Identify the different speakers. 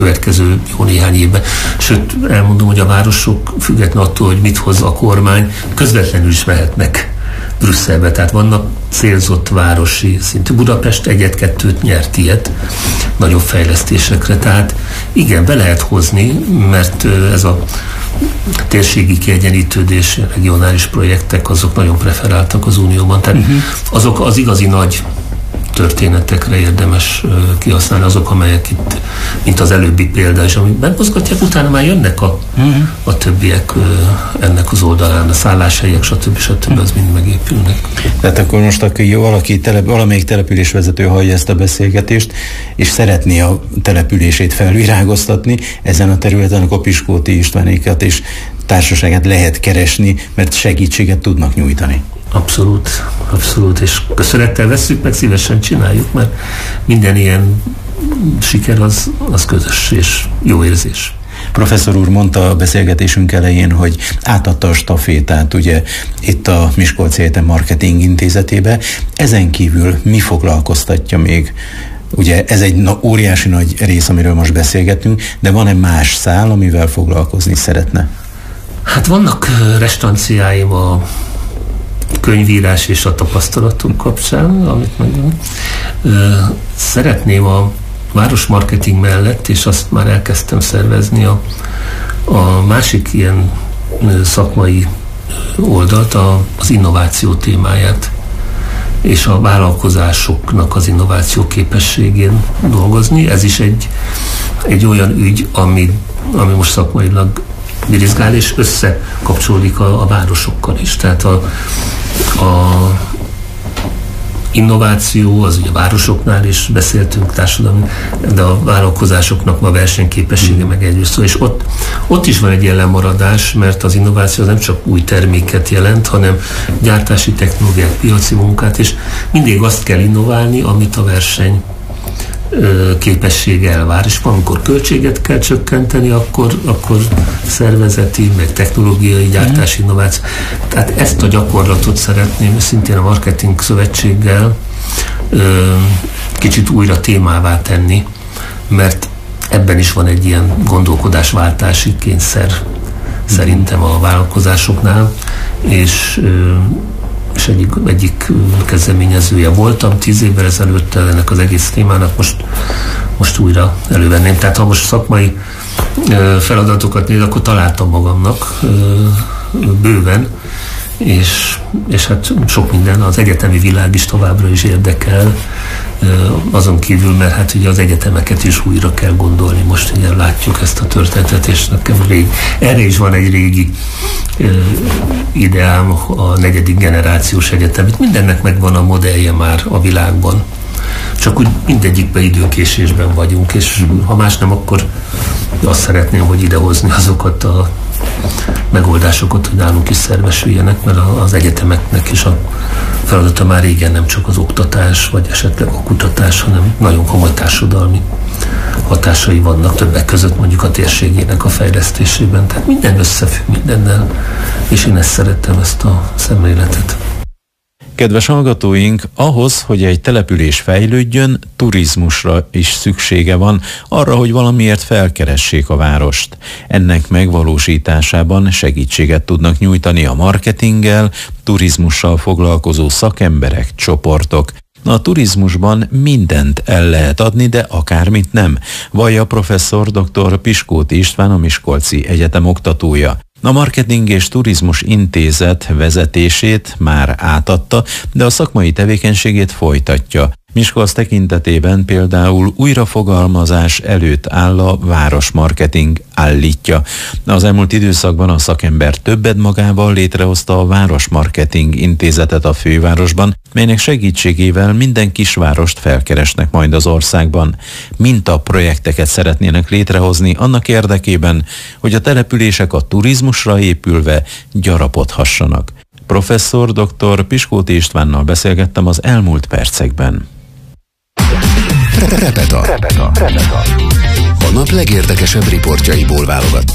Speaker 1: következő jó néhány évben. Sőt, elmondom, hogy a városok függetlenül attól, hogy mit hoz a kormány, közvetlenül is mehetnek Brüsszelbe. Tehát vannak célzott városi szintű. Budapest egyet-kettőt nyert ilyet nagyobb fejlesztésekre. Tehát igen, be lehet hozni, mert ez a térségi kiegyenlítődés, regionális projektek, azok nagyon preferáltak az Unióban. Tehát azok az igazi nagy történetekre érdemes kihasználni, azok, amelyek itt, mint az előbbi példa, és amit megmozgatják, utána már jönnek a többiek ennek az oldalán, a szálláshelyek, stb. Az mind megépülnek.
Speaker 2: Tehát akkor most valamelyik településvezető hallja ezt a beszélgetést, és szeretné a települését felvirágoztatni, ezen a területen a Piskóti Istvánékat és társaságát lehet keresni, mert segítséget tudnak nyújtani. Abszolút, és köszönettel vesszük, meg szívesen csináljuk, mert minden ilyen siker az közös és jó érzés. Professzor úr mondta a beszélgetésünk elején, hogy átadta a stafétát ugye itt a Miskolci Egyetem Marketing Intézetébe. Ezen kívül mi foglalkoztatja még? Ugye ez egy óriási nagy rész, amiről most beszélgetünk, de van-e más szál, amivel foglalkozni szeretne?
Speaker 1: Hát vannak restanciáim a könyvírás és a tapasztalatunk kapcsán, amit mondjam. Szeretném a városmarketing mellett, és azt már elkezdtem szervezni, a másik ilyen szakmai oldalt, az innováció témáját, és a vállalkozásoknak az innováció képességén dolgozni. Ez is egy olyan ügy, ami most szakmailag birizgál, és összekapcsolódik a városokkal is. Tehát a innováció, az ugye a városoknál is beszéltünk társadalmi, de a vállalkozásoknak a versenyképessége meg egyrészt. És ott is van egy ilyen lemaradás, mert az innováció nem csak új terméket jelent, hanem gyártási technológiát, piaci munkát, és mindig azt kell innoválni, amit a verseny képessége elvár, és amikor költséget kell csökkenteni, akkor szervezeti, meg technológiai gyártási innováció. Tehát ezt a gyakorlatot szeretném szintén a Marketing Szövetséggel kicsit újra témává tenni, mert ebben is van egy ilyen gondolkodásváltási kényszer szerintem a vállalkozásoknál, és egyik kezdeményezője voltam 10 évvel ezelőtt ennek az egész témának, most újra elővenném. Tehát ha most szakmai feladatokat néz, akkor találtam magamnak bőven, és hát sok minden, az egyetemi világ is továbbra is érdekel, azon kívül, mert hát ugye az egyetemeket is újra kell gondolni. Most ugye látjuk ezt a történetet, és nekem erre is van egy régi ideám, a 4. generációs egyetem. Itt mindennek megvan a modellje már a világban. Csak úgy mindegyikben időkésésben vagyunk, és ha más nem, akkor azt szeretném, hogy idehozni azokat a megoldásokat, hogy nálunk is szervesüljenek, mert az egyetemeknek is a feladata már régen nem csak az oktatás, vagy esetleg a kutatás, hanem nagyon komoly társadalmi hatásai vannak, többek között mondjuk a térségének a fejlesztésében. Tehát minden összefügg mindennel, és én ezt szerettem, ezt a szemléletet.
Speaker 2: Kedves hallgatóink, ahhoz, hogy egy település fejlődjön, turizmusra is szüksége van, arra, hogy valamiért felkeressék a várost. Ennek megvalósításában segítséget tudnak nyújtani a marketinggel, turizmussal foglalkozó szakemberek, csoportok. A turizmusban mindent el lehet adni, de akármit nem, vallja professzor dr. Piskóti István, a Miskolci Egyetem oktatója. A Marketing és Turizmus Intézet vezetését már átadta, de a szakmai tevékenységét folytatja. Miskolc tekintetében például újrafogalmazás előtt áll a városmarketing, állítja. Az elmúlt időszakban a szakember többet magával létrehozta a Városmarketing Intézetet a fővárosban, melynek segítségével minden kisvárost felkeresnek majd az országban. Mintaprojekteket szeretnének létrehozni annak érdekében, hogy a települések a turizmusra épülve gyarapodhassanak. Professzor dr. Piskóti Istvánnal beszélgettem az elmúlt percekben.
Speaker 3: Repeta. A nap legérdekesebb riportjaiból válogattunk.